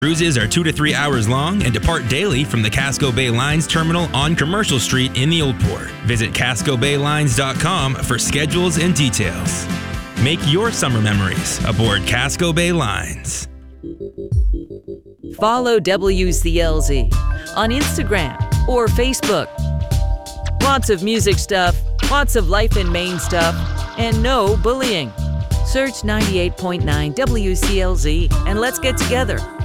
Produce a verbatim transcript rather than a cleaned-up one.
Cruises are two to three hours long and depart daily from the Casco Bay Lines terminal on Commercial Street in the Old Port. Visit casco bay lines dot com for schedules and details. Make your summer memories aboard Casco Bay Lines. Follow W C L Z on Instagram or Facebook. Lots of music stuff, lots of life in Maine stuff, and no bullying. Search ninety-eight point nine W C L Z and let's get together.